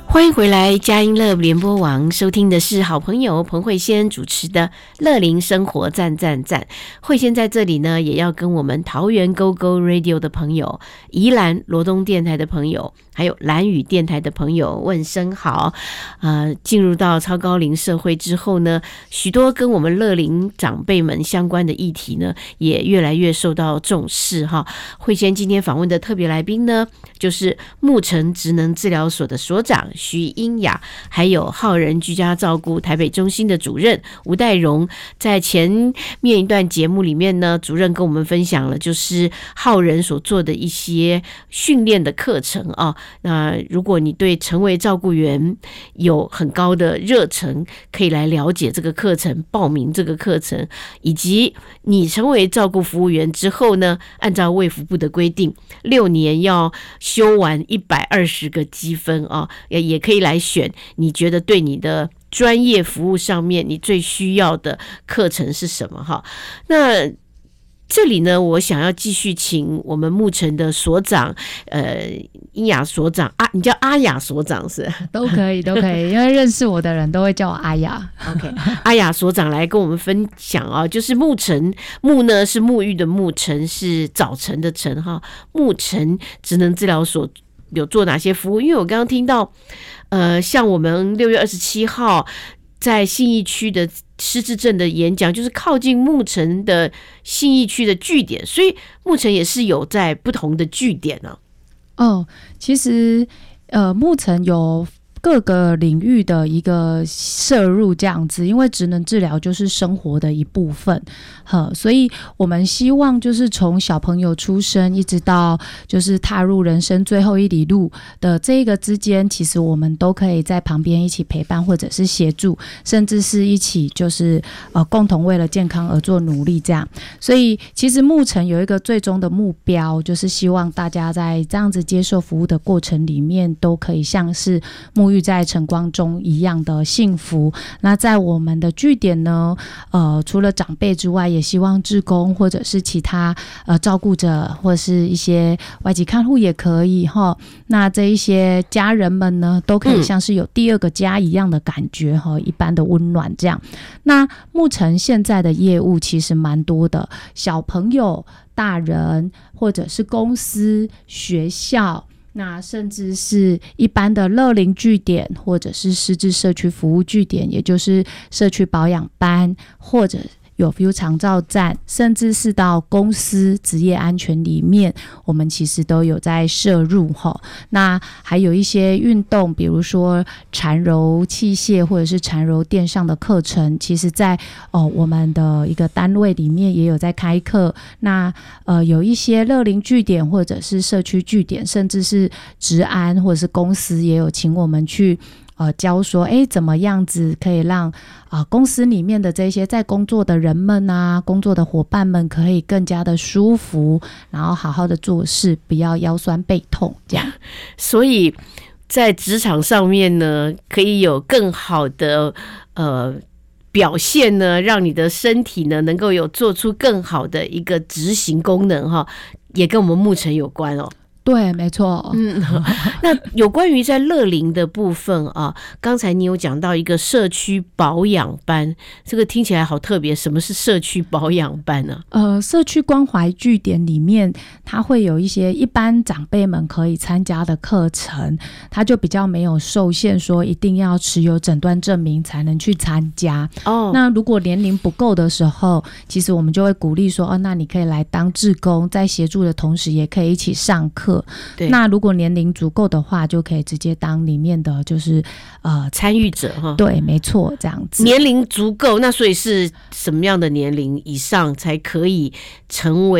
欢迎回来，佳音乐联播网，收听的是好朋友彭慧仙主持的乐龄生活赞赞赞。慧仙在这里呢，也要跟我们桃园 GO GO Radio 的朋友、宜兰罗东电台的朋友，还有兰屿电台的朋友问声好。进入到超高龄社会之后呢，许多跟我们乐龄长辈们相关的议题呢，也越来越受到重视哈。慧仙今天访问的特别来宾呢，就是牧城职能治疗所的所长徐英雅，还有浩人居家照顾台北中心的主任吴代荣。在前面一段节目里面呢，主任跟我们分享了就是浩人所做的一些训练的课程啊。那如果你对成为照顾员有很高的热忱，可以来了解这个课程，报名这个课程，以及你成为照顾服务员之后呢，按照卫福部的规定，6年要修完120个积分啊，也可以来选你觉得对你的专业服务上面你最需要的课程是什么哈。那这里呢，我想要继续请我们牧城的所长，英雅所长啊，你叫阿雅所长是？ 都可以，因为认识我的人都会叫我阿雅。 OK， 阿雅所长来跟我们分享啊，就是牧城，牧呢是沐浴的牧，城是早晨的晨哈。牧城职能治疗所有做哪些服务？因为我刚刚听到，像我们6月27号在信义区的失智症的演讲，就是靠近牧城的信义区的据点，所以牧城也是有在不同的据点呢。 其实牧城有各个领域的一个摄入这样子，因为职能治疗就是生活的一部分，所以我们希望就是从小朋友出生一直到就是踏入人生最后一里路的这个之间，其实我们都可以在旁边一起陪伴，或者是协助，甚至是一起就是共同为了健康而做努力这样。所以其实牧城有一个最终的目标，就是希望大家在这样子接受服务的过程里面，都可以像是沐浴在晨光中一样的幸福。那在我们的据点呢，除了长辈之外，也希望志工或者是其他照顾者或者是一些外籍看护也可以齁。那这一些家人们呢，都可以像是有第二个家一样的感觉齁，一般的温暖这样。那牧城现在的业务其实蛮多的，小朋友、大人或者是公司、学校，那甚至是一般的乐龄据点，或者是失智社区服务据点，也就是社区保养班，或者有 view 长照站，甚至是到公司职业安全里面，我们其实都有在摄入齁。那还有一些运动，比如说缠柔器械或者是缠柔垫上的课程，其实在我们的一个单位里面也有在开课。那有一些乐龄据点或者是社区据点，甚至是职安或者是公司也有请我们去教说怎么样子可以让公司里面的这些在工作的人们啊，工作的伙伴们可以更加的舒服，然后好好的做事，不要腰酸背痛这样。 所以在职场上面呢，可以有更好的表现呢，让你的身体呢能够有做出更好的一个执行功能哈，也跟我们牧城有关哦。 对，没错。 那有关于在乐龄的部分啊，刚才你有讲到一个社区保养班，这个听起来好特别。什么是社区保养班呢？ 社区关怀据点里面，它会有一些一般长辈们可以参加的课程，它就比较没有受限说一定要持有诊断证明才能去参加。那如果年龄不够的时候，其实我们就会鼓励说，那你可以来当志工，在协助的同时也可以一起上课。那如果年龄足够的话，就可以直接当里面的就是参与者哈。 对，没错，这样子。 年龄足够，那所以是什么样的年龄以上才可以成为